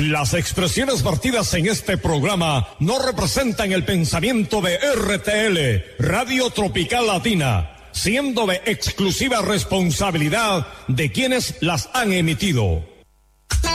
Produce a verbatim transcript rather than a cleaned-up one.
Las expresiones vertidas en este programa no representan el pensamiento de R T L, Radio Tropical Latina, siendo de exclusiva responsabilidad de quienes las han emitido.